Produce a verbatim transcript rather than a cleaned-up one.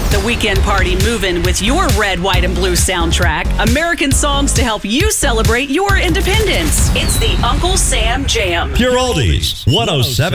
Keep the weekend party moving with your red, white, and blue soundtrack. American songs to help you celebrate your independence. It's the Uncle Sam Jam. Pure Oldies, one oh seven.